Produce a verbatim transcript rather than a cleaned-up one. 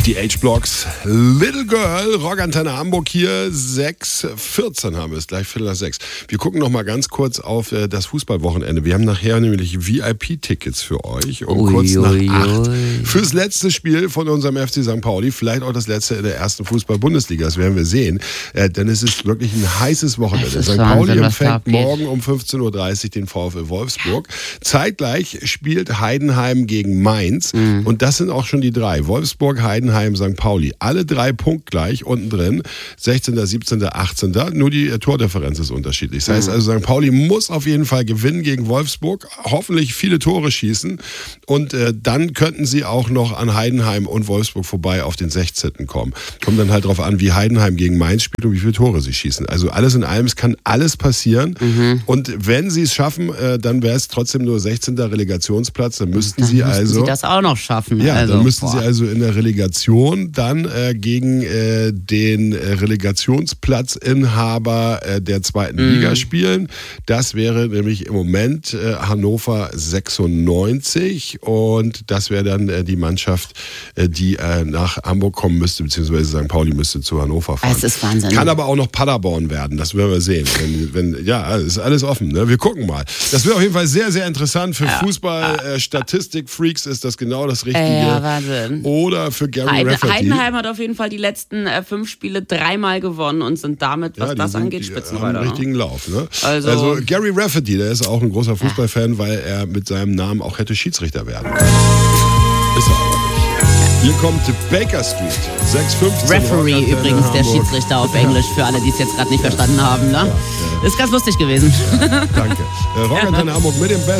Die H-Blocks, Little Girl, Rockantenne Hamburg hier, sechs vierzehn haben wir es, gleich Viertel nach sechs. Wir gucken noch mal ganz kurz auf äh, das Fußballwochenende. Wir haben nachher nämlich V I P-Tickets für euch um ui, kurz nach ui, acht ui. Fürs letzte Spiel von unserem F C Sankt Pauli, vielleicht auch das letzte in der ersten Fußball-Bundesliga, das werden wir sehen, äh, denn es ist wirklich ein heißes Wochenende. Sankt Pauli empfängt morgen um fünfzehn Uhr dreißig den VfL Wolfsburg. Zeitgleich spielt Heidenheim gegen Mainz mhm. und das sind auch schon die drei. Wolfsburg, Heidenheim, Sankt Pauli. Alle drei punktgleich unten drin. sechzehnter, siebzehnter, achtzehnter Nur die Tordifferenz ist unterschiedlich. Das heißt also, Sankt Pauli muss auf jeden Fall gewinnen gegen Wolfsburg. Hoffentlich viele Tore schießen. Und äh, dann könnten sie auch noch an Heidenheim und Wolfsburg vorbei auf den sechzehnten kommen. Kommt dann halt darauf an, wie Heidenheim gegen Mainz spielt und wie viele Tore sie schießen. Also alles in allem, es kann alles passieren. Mhm. Und wenn sie es schaffen, äh, dann wäre es trotzdem nur sechzehnter Relegtionsplatz. Dann müssten dann sie müssten also... sie das auch noch schaffen. Ja, also, dann müssten boah. sie also in der Relegation dann äh, gegen äh, den äh, Relegationsplatzinhaber äh, der zweiten mm. Liga spielen. Das wäre nämlich im Moment äh, Hannover sechsundneunzig und das wäre dann äh, die Mannschaft, äh, die äh, nach Hamburg kommen müsste, beziehungsweise Sankt Pauli müsste zu Hannover fahren. Das ist Wahnsinn. Kann aber auch noch Paderborn werden, das werden wir sehen. Wenn, wenn, ja, ist alles offen, ne? Wir gucken mal. Das wird auf jeden Fall sehr, sehr interessant. Für ja. Fußball-Statistik-Freaks äh, ist das genau das Richtige. Äh, ja, Wahnsinn. Oder für Gary Heiden, Rafferty. Heidenheim hat auf jeden Fall die letzten äh, fünf Spiele dreimal gewonnen und sind damit, was ja, das sind, angeht, die Spitzenreiter. haben einen richtigen Lauf. Ne? Also, also Gary Rafferty, der ist auch ein großer Fußballfan, weil er mit seinem Namen auch hätte Schiedsrichter werden können. Ist er aber nicht. Hier kommt Baker Street, sechs fünfzehn. Referee übrigens, der Schiedsrichter auf Englisch, für alle, die es jetzt gerade nicht verstanden haben. Ne? Ja, ja. Ist ganz lustig gewesen. Ja, danke. Äh, Rockantenne Hamburg mit dem Best.